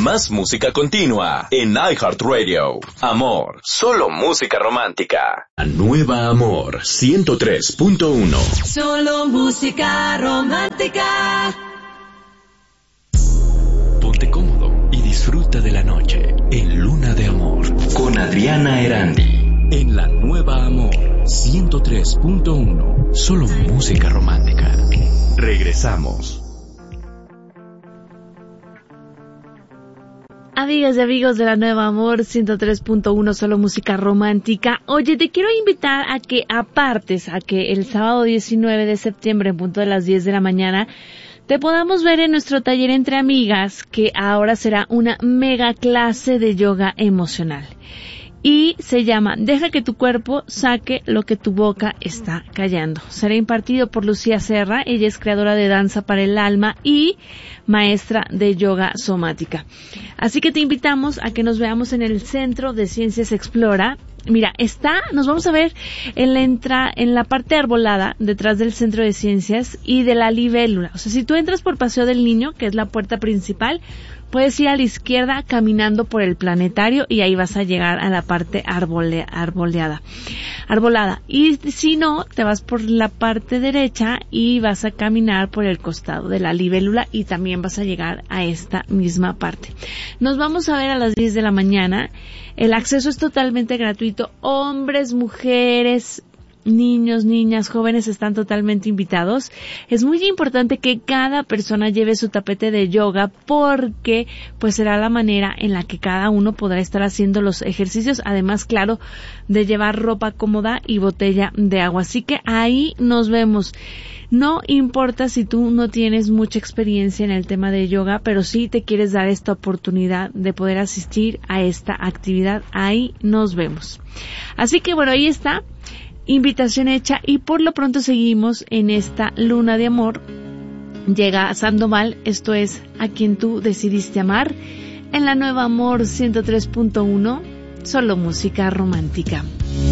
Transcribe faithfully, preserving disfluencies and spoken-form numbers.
Más música continua en iHeartRadio. Amor, solo música romántica. Nueva Amor, ciento tres punto uno. Solo música romántica. Ponte cómodo y disfruta de la noche en Luna de Amor con Adriana Erandi. En la Nueva Amor, ciento tres punto uno. Solo música romántica. Regresamos. Amigas y amigos de la Nueva Amor, ciento tres punto uno, solo música romántica. Oye, te quiero invitar a que apartes, a que el sábado diecinueve de septiembre, en punto de las diez de la mañana, te podamos ver en nuestro taller Entre Amigas, que ahora será una mega clase de yoga emocional. Y se llama Deja que tu cuerpo saque lo que tu boca está callando. Será impartido por Lucía Serra. Ella es creadora de Danza para el Alma y maestra de yoga somática. Así que te invitamos a que nos veamos en el Centro de Ciencias Explora. Mira, está, nos vamos a ver en la entra, en la parte arbolada, detrás del Centro de Ciencias y de la libélula. O sea, si tú entras por Paseo del Niño, que es la puerta principal, puedes ir a la izquierda caminando por el planetario y ahí vas a llegar a la parte arbole, arboleada, arbolada. Y si no, te vas por la parte derecha y vas a caminar por el costado de la libélula y también vas a llegar a esta misma parte. Nos vamos a ver a las diez de la mañana. El acceso es totalmente gratuito. Hombres, mujeres, niños, niñas, jóvenes están totalmente invitados. Es muy importante que cada persona lleve su tapete de yoga porque pues será la manera en la que cada uno podrá estar haciendo los ejercicios, además, claro, de llevar ropa cómoda y botella de agua. Así que ahí nos vemos. No importa si tú no tienes mucha experiencia en el tema de yoga, pero sí te quieres dar esta oportunidad de poder asistir a esta actividad, ahí nos vemos. Así que bueno, ahí está. Invitación hecha y por lo pronto seguimos en esta luna de amor. Llega Sandoval, esto es A Quien Tú Decidiste Amar, en la Nueva Amor ciento tres punto uno, solo música romántica.